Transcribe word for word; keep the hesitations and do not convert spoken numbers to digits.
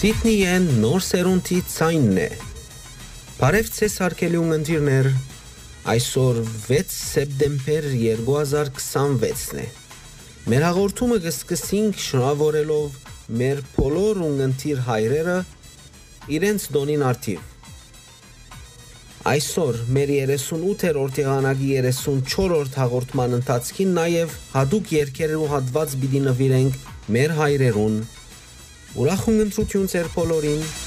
Սիդնիեն նոր սերունդի ցայնն է։ Բարև ձեզ հարգելի ունկնդիրներ, այսօր վեց սեպտեմբեր երկու հազար քսանվեցն է։ Մեր հաղորդումը կսկսենք շնորհավորելով մեր բոլոր ունկնդիր հայրերը իրենց դոնին արդիվ։ Այսօր մեր երեսունութերորդ եղանակի երեսունչորրորդ հաղորդման ընթացքին նաև հատուկ երգերու հատված պիտի նվիրենք մեր հայրերուն։ Ուրախ ունկնդրություն ձեր բոլորին։